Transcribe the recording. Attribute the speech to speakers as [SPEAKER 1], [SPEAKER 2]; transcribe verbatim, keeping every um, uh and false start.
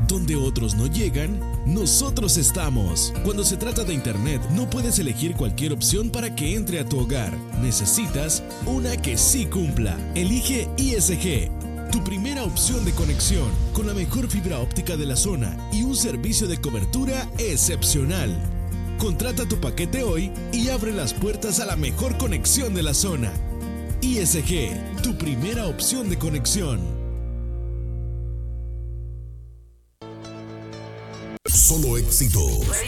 [SPEAKER 1] Donde otros no llegan, nosotros estamos. Cuando se trata de Internet, no puedes elegir cualquier opción para que entre a tu hogar. Necesitas una que sí cumpla. Elige I S G, tu primera opción de conexión, con la mejor fibra óptica de la zona y un servicio de cobertura excepcional. Contrata tu paquete hoy y abre las puertas a la mejor conexión de la zona. I S G, tu primera opción de conexión.
[SPEAKER 2] Solo éxitos.